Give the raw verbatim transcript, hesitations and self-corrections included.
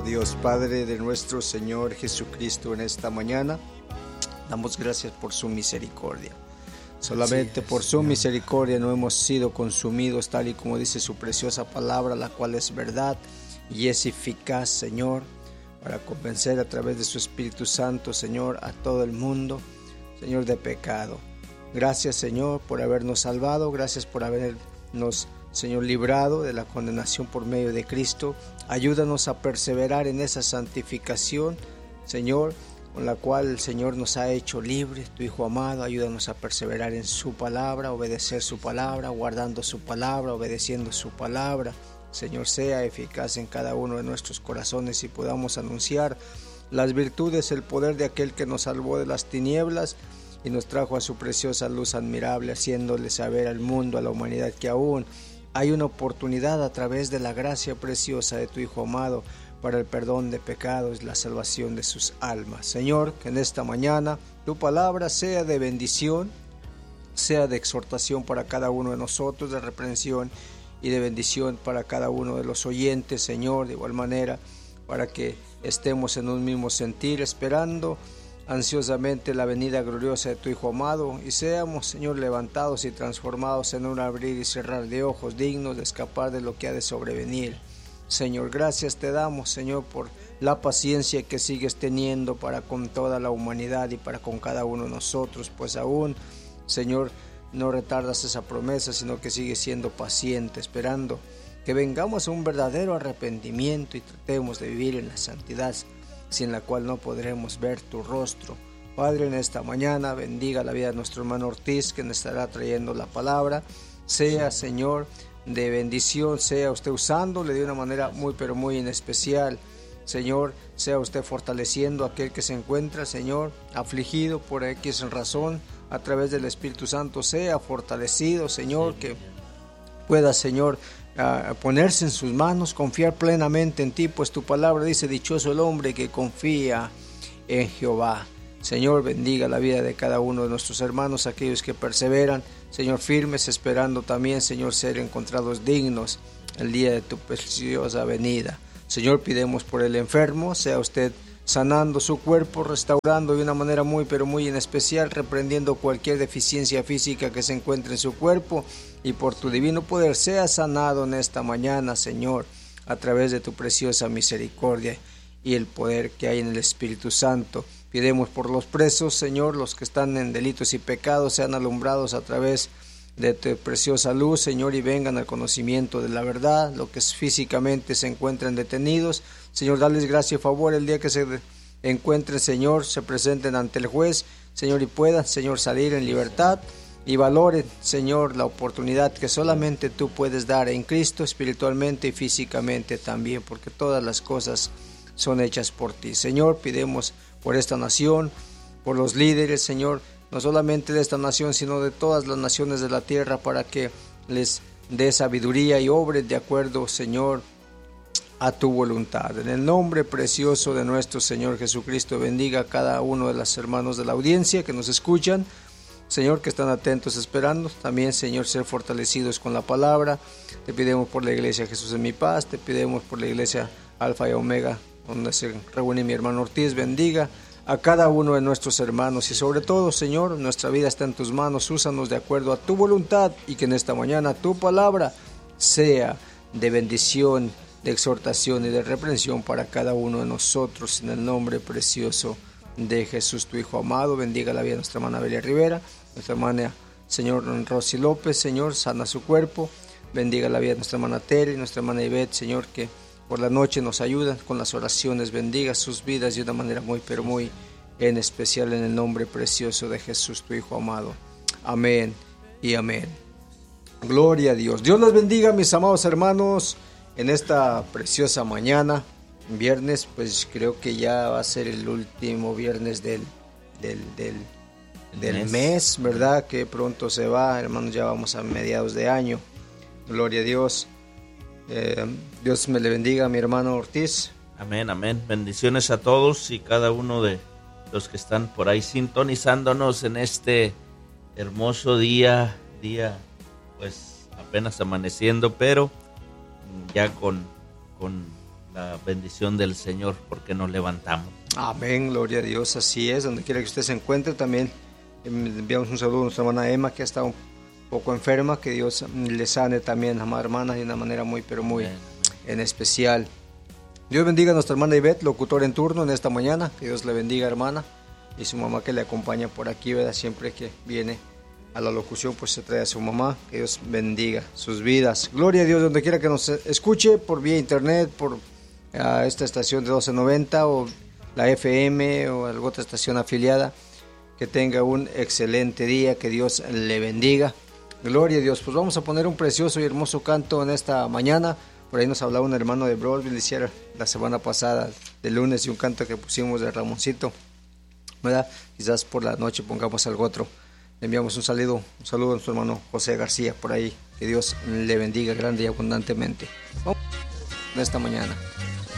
Dios Padre de nuestro Señor Jesucristo en esta mañana. Damos gracias por su misericordia. Solamente por su misericordia no hemos sido consumidos, tal y como dice su preciosa palabra, la cual es verdad y es eficaz, Señor, para convencer a través de su Espíritu Santo, Señor, a todo el mundo, Señor, de pecado. Gracias, Señor, por habernos salvado. Gracias por habernos, Señor, librado de la condenación por medio de Cristo. Ayúdanos a perseverar en esa santificación, Señor, con la cual el Señor nos ha hecho libres, tu Hijo amado. Ayúdanos a perseverar en su palabra, obedecer su palabra, guardando su palabra, obedeciendo su palabra. Señor, sea eficaz en cada uno de nuestros corazones y podamos anunciar las virtudes, el poder de aquel que nos salvó de las tinieblas y nos trajo a su preciosa luz admirable, haciéndole saber al mundo, a la humanidad, que aún hay una oportunidad a través de la gracia preciosa de tu Hijo amado para el perdón de pecados y la salvación de sus almas. Señor, que en esta mañana tu palabra sea de bendición, sea de exhortación para cada uno de nosotros, de reprensión y de bendición para cada uno de los oyentes, Señor, de igual manera, para que estemos en un mismo sentir, esperando ansiosamente la venida gloriosa de tu Hijo amado, y seamos, Señor, levantados y transformados en un abrir y cerrar de ojos, dignos de escapar de lo que ha de sobrevenir. Señor, gracias te damos, Señor, por la paciencia que sigues teniendo para con toda la humanidad y para con cada uno de nosotros, pues aún, Señor, no retardas esa promesa, sino que sigues siendo paciente, esperando que vengamos a un verdadero arrepentimiento y tratemos de vivir en la santidad, sin la cual no podremos ver tu rostro. Padre, en esta mañana bendiga la vida de nuestro hermano Ortiz, que nos estará trayendo la palabra. Sea, Señor, de bendición, sea usted usándole de una manera muy pero muy en especial. Señor, sea usted fortaleciendo a aquel que se encuentra, Señor, afligido por X razón, a través del Espíritu Santo, sea fortalecido, Señor, que pueda, Señor, a ponerse en sus manos, confiar plenamente en ti, pues tu palabra dice: dichoso el hombre que confía en Jehová. Señor, bendiga la vida de cada uno de nuestros hermanos, aquellos que perseveran, Señor, firmes, esperando también, Señor, ser encontrados dignos el día de tu preciosa venida. Señor, pidemos por el enfermo, sea usted sanando su cuerpo, restaurando de una manera muy pero muy en especial, reprendiendo cualquier deficiencia física que se encuentre en su cuerpo, y por tu divino poder sea sanado en esta mañana, Señor, a través de tu preciosa misericordia y el poder que hay en el Espíritu Santo. Pidemos por los presos, Señor, los que están en delitos y pecados, sean alumbrados a través de tu preciosa luz, Señor, y vengan al conocimiento de la verdad. Lo que físicamente se encuentran detenidos, Señor, dales gracia y favor el día que se encuentren, Señor, se presenten ante el juez, Señor, y puedan, Señor, salir en libertad, y valoren, Señor, la oportunidad que solamente tú puedes dar en Cristo, espiritualmente y físicamente también, porque todas las cosas son hechas por ti. Señor, pidemos por esta nación, por los líderes, Señor, no solamente de esta nación, sino de todas las naciones de la tierra, para que les dé sabiduría y obren de acuerdo, Señor, a tu voluntad. En el nombre precioso de nuestro Señor Jesucristo, bendiga a cada uno de los hermanos de la audiencia que nos escuchan, Señor, que están atentos esperando. También, Señor, ser fortalecidos con la palabra. Te pedimos por la iglesia Jesús en mi paz, te pedimos por la iglesia Alfa y Omega, donde se reúne mi hermano Ortiz. Bendiga a cada uno de nuestros hermanos y sobre todo, Señor, nuestra vida está en tus manos. Úsanos de acuerdo a tu voluntad, y que en esta mañana tu palabra sea de bendición, de exhortación y de reprensión para cada uno de nosotros, en el nombre precioso de Jesús, tu Hijo amado. Bendiga la vida de nuestra hermana Belia Rivera, nuestra hermana, Señor, Rosy López, Señor, sana su cuerpo. Bendiga la vida de nuestra hermana Tere y nuestra hermana Ivette, Señor, que por la noche nos ayudan con las oraciones. Bendiga sus vidas de una manera muy pero muy en especial, en el nombre precioso de Jesús, tu Hijo amado. Amén y amén. Gloria a Dios. Dios los bendiga, mis amados hermanos, en esta preciosa mañana, viernes. Pues creo que ya va a ser el último viernes del, del, del, del mes. mes, ¿verdad? Que pronto se va, hermanos, ya vamos a mediados de año. Gloria a Dios. Eh, Dios me le bendiga a mi hermano Ortiz. Amén, amén. Bendiciones a todos y cada uno de los que están por ahí sintonizándonos en este hermoso día, día pues apenas amaneciendo, pero ya con, con la bendición del Señor porque nos levantamos. Amén, gloria a Dios, así es. Donde quiera que usted se encuentre, también enviamos un saludo a nuestra hermana Emma, que ha estado un poco enferma, que Dios le sane también, amada hermana, de una manera muy, pero muy Amén. En especial. Dios bendiga a nuestra hermana Ivette, locutora en turno en esta mañana. Que Dios le bendiga, hermana, y su mamá que le acompaña por aquí, ¿verdad? Siempre que viene a la locución, pues se trae a su mamá. Que Dios bendiga sus vidas. Gloria a Dios, donde quiera que nos escuche, por vía internet, por uh, esta estación de doce noventa o la F M o alguna otra estación afiliada. Que tenga un excelente día, que Dios le bendiga. Gloria a Dios. Pues vamos a poner un precioso y hermoso canto en esta mañana. Por ahí nos hablaba un hermano de Broadville, hiciera la semana pasada, de lunes, y un canto que pusimos de Ramoncito, ¿verdad? Quizás por la noche pongamos algo otro. Le enviamos un saludo, un saludo a nuestro hermano José García por ahí. Que Dios le bendiga grande y abundantemente. Vamos en esta mañana.